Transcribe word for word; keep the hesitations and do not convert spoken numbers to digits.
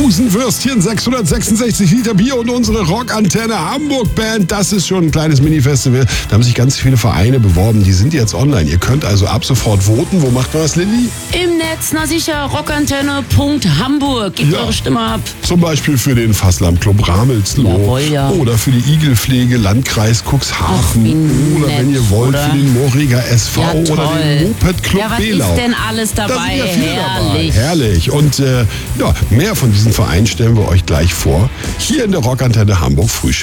tausend Würstchen, sechshundertsechsundsechzig Liter Bier und unsere Rockantenne Hamburg Band. Das ist schon ein kleines Mini-Festival. Da haben sich ganz viele Vereine beworben. Die sind jetzt online. Ihr könnt also ab sofort voten. Wo macht man das, Lilly? Im Netz, na sicher, rockantenne Punkt hamburg. Gebt Ja. eure Stimme ab. Zum Beispiel für den Fasslamm-Club Ramelsloh. Jawohl, ja. Oder für die Igelpflege Landkreis Cuxhaven. Ach, wie Oder nett, wenn ihr wollt, oder? für den Moriger S V Ja, oder den toll. Moped-Club Ja, was Belau. ist denn alles Da dabei? sind ja viele Herrlich. dabei. Herrlich. Und äh, ja, mehr von diesen Vereinen stellen wir euch gleich vor. Hier in der Rockantenne Hamburg Frühstück.